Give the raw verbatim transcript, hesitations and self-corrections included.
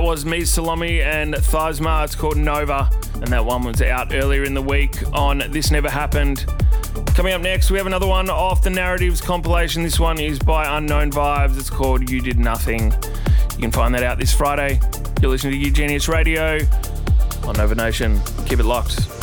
was Me Salami and Thizma. It's called Nova, and that one was out earlier in the week on This Never Happened. Coming up next, we have another one off the Narratives compilation. This one is by Unknown Vibes. It's called You Did Nothing. You can find that out this Friday. You're listening to Eugenius Radio on Nova Nation. Keep it locked.